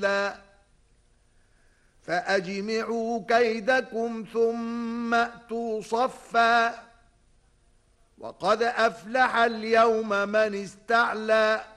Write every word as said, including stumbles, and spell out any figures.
مثلا فأجمعوا كيدكم ثم أتوا صفا وقد أفلح اليوم من استعلى